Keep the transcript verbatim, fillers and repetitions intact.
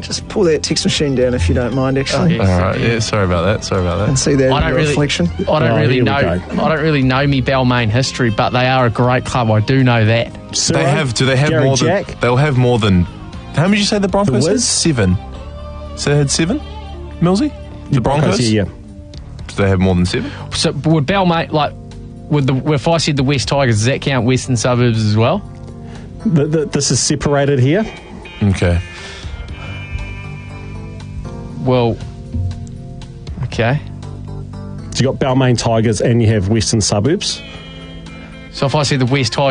Just pull that text machine down if you don't mind, actually. All right, yeah, sorry about that. Sorry about that. And see that I don't in really, reflection. I don't Oh, really here we know. go. I don't really know me Balmain history, but they are a great club. I do know that. Ciro, They have. Do they have Gary more Jack, than? They'll have more than. How many did you say the Broncos The had? Wiz? Seven. So they had seven. Millsy, the Broncos. yeah, yeah. Do they have more than seven? So would Balmain like? Would the if I said the West Tigers, does that count Western Suburbs as well? The, the, this is separated here. Okay. Well, okay. So you got Balmain Tigers and you have Western Suburbs. So if I said the West Tigers.